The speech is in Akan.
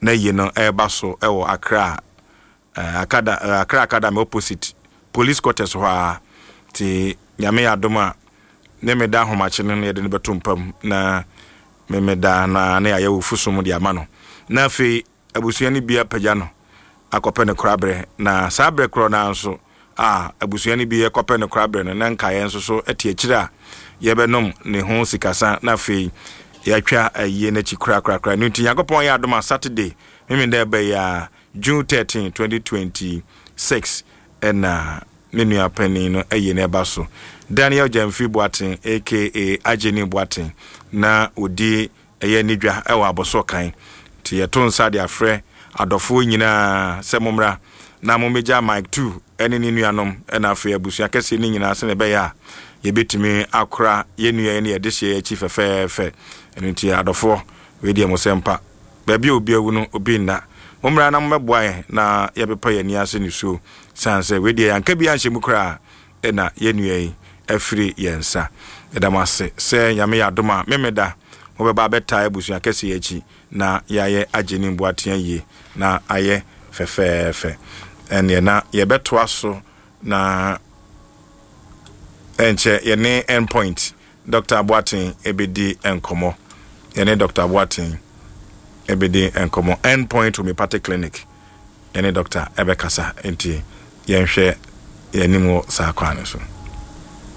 na ye no eba so ewo Accra Accra Academy opposite police quarters ho ti nyame adoma ne me da homache no ye de ne betompam na me da na ya wofusum de ama no na fe abusua ni bia pagya no akɔpɛ ne korabre na sabre kro na nso abusua ni bia akɔpɛ ne korabre no na nka ye nso so eti akira ye benom ne ho sikasa na fe ya twa aye na chi kra no nti yakopon ya adoma Saturday mimi da ba ya June 13 2026 na menu apani no aye na ba so Daniel Jamfi Boatin aka Ajeni Boatin na odi aye nidwa ewa aboso kan ti yeton sa de afre adofo nyina semomra na momeja mic 2 ene ni nuanom na afi abusua kese ni nyina se ne be ya ye betimi akora ye nua ne ye de hye achi fefefe enti adofo we die mo sempa ba bi obi awu no obi nna momra na mmeboa na ye bepa ye ni ase ni so sanse we die yanka bi anhye mukra na ye nua yi afiri yensa edamase se nyame ya doma memeda mo be ba beta abusua kese ye achi na yaye Ajeni Boatin ye na aye fefefe ene na ye beto aso na enche yene endpoint Dr. Boatin ebedi enkomo yene Dr. Boatin ebedi enkomo endpoint homeopathic clinic yene Dr. Ebekasa enti yenhwe yenimo sa kwane so